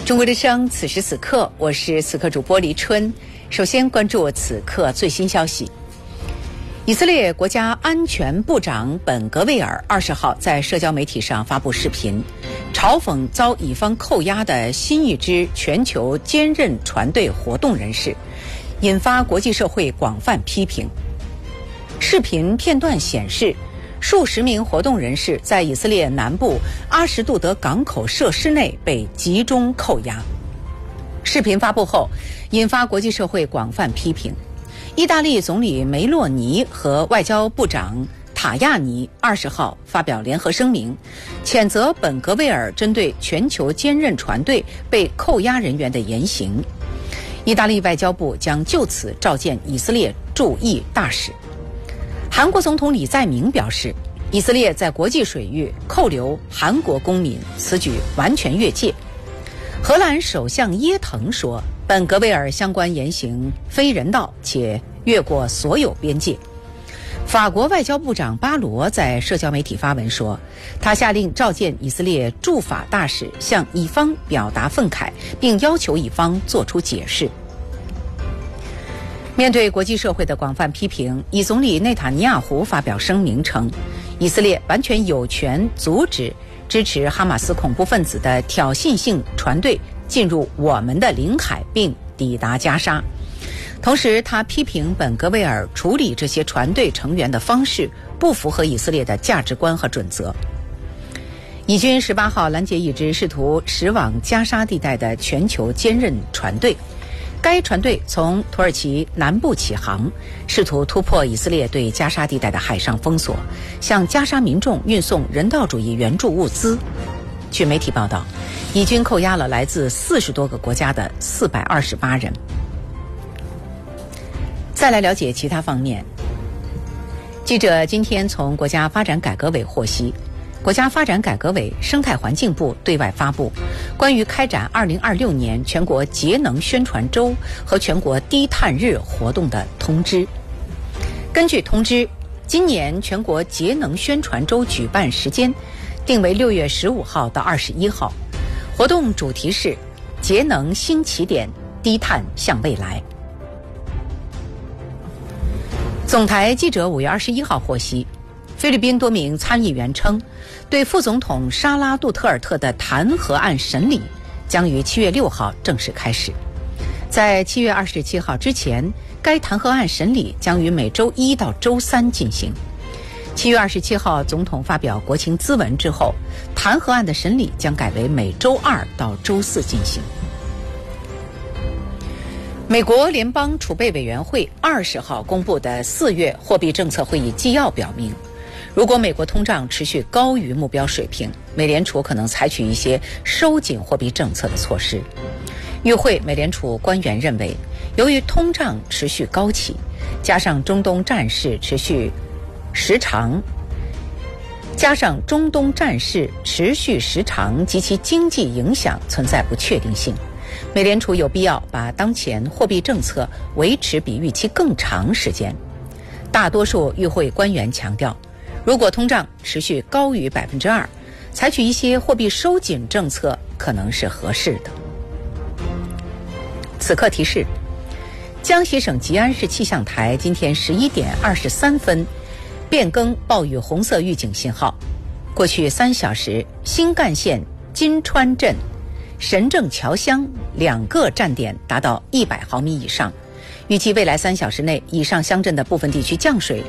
中国之声，此时此刻，我是此刻主播黎春。首先关注此刻最新消息。以色列国家安全部长本格维尔20号在社交媒体上发布视频，嘲讽遭以方扣押的新一支全球坚韧船队活动人士，引发国际社会广泛批评。视频片段显示，数十名活动人士在以色列南部阿什杜德港口设施内被集中扣押。视频发布后，引发国际社会广泛批评。意大利总理梅洛尼和外交部长塔亚尼20号发表联合声明，谴责本格维尔针对全球坚韧船队被扣押人员的言行。意大利外交部将就此召见以色列驻意大使。韩国总统李在明表示，以色列在国际水域扣留韩国公民，此举完全越界。荷兰首相耶腾说，本格维尔相关言行非人道且越过所有边界。法国外交部长巴罗在社交媒体发文说，他下令召见以色列驻法大使，向以方表达愤慨，并要求以方作出解释。面对国际社会的广泛批评，以总理内塔尼亚胡发表声明称，以色列完全有权阻止支持哈马斯恐怖分子的挑衅性船队进入我们的领海并抵达加沙。同时，他批评本格维尔处理这些船队成员的方式不符合以色列的价值观和准则。以军18号拦截一支试图驶往加沙地带的全球坚韧船队。该船队从土耳其南部起航，试图突破以色列对加沙地带的海上封锁，向加沙民众运送人道主义援助物资。据媒体报道，以军扣押了来自40多个国家的428人。再来了解其他方面。记者今天从国家发展改革委获悉，国家发展改革委生态环境部对外发布关于开展2026年全国节能宣传周和全国低碳日活动的通知。根据通知，今年全国节能宣传周举办时间定为6月15号到21号，活动主题是节能新起点，低碳向未来。总台记者5月21号获悉，菲律宾多名参议员称，对副总统沙拉杜特尔特的弹劾案审理将于7月6号正式开始。在7月27号之前，该弹劾案审理将于每周1到周3进行。7月27号总统发表国情咨文之后，弹劾案的审理将改为每周2到周4进行。美国联邦储备委员会20号公布的4月货币政策会议纪要表明，如果美国通胀持续高于目标水平，美联储可能采取一些收紧货币政策的措施。与会美联储官员认为，由于通胀持续高企，加上中东战事持续时长及其经济影响存在不确定性，美联储有必要把当前货币政策维持比预期更长时间。大多数与会官员强调，如果通胀持续高于 2%， 采取一些货币收紧政策可能是合适的。此刻提示，江西省吉安市气象台今天11点23分变更暴雨红色预警信号。过去3小时，新干线金川镇、神正桥乡2个站点达到100毫米以上。预计未来3小时内，以上乡镇的部分地区降水